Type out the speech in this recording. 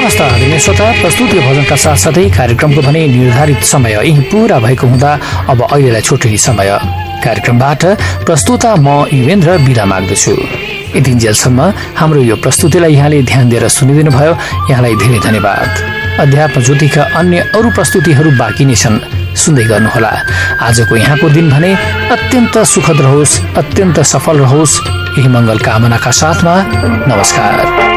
नमस्कार आदरणीय श्रोता, प्रस्तुति भजनका साथसाथै कार्यक्रमको भने निर्धारित समय यही पूरा भएको हुँदा अब अहिलेलाई छुट्टिने समय। कार्यक्रमबाट प्रस्तुता म युवेन्द्र बिदा माग्दछु। यतिन्जेलसम्म हाम्रो यो प्रस्तुतिलाई यहाँले ध्यान दिएर सुनिदिनु भयो, यहाँलाई धेरै धन्यवाद। अध्यात्म ज्योतिका अन्य अरू प्रस्तुतिहरू बाँकी नै छन्, सुन्दै गर्नुहोला। आजको यहाँको दिन भने अत्यन्त सुखद रहोस्, अत्यन्त सफल रहोस्, यही मङ्गल कामनाका साथमा नमस्कार।